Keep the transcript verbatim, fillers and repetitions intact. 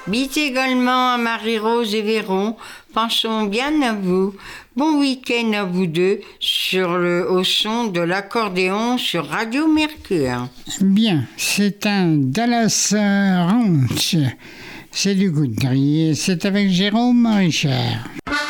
Bis également à Marie-Rose et Véron. Pensons bien à vous. Bon week-end à vous deux sur le, au son de l'accordéon sur Radio Mercure. Bien, c'est un Dallas Ranch. C'est du Goudry et c'est avec Jérôme Richard.